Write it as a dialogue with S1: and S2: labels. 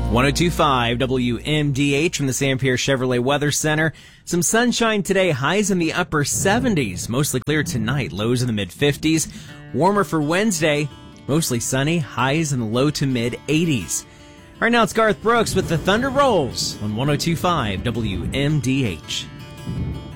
S1: 1025 WMDH from the Sam Pierre Chevrolet Weather Center. Some sunshine today, highs in the upper 70s. Mostly clear tonight, lows in the mid-50s. Warmer for Wednesday, mostly sunny, highs in the low to mid-80s. Right now it's Garth Brooks with the Thunder Rolls on 1025 WMDH.